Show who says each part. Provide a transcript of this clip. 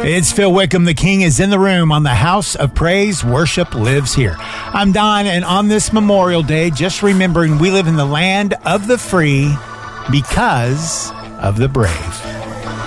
Speaker 1: It's Phil Wickham. The King is in the room on the House of Praise. Worship lives here. I'm Don, and on this Memorial Day, just remembering we live in the land of the free because of the brave.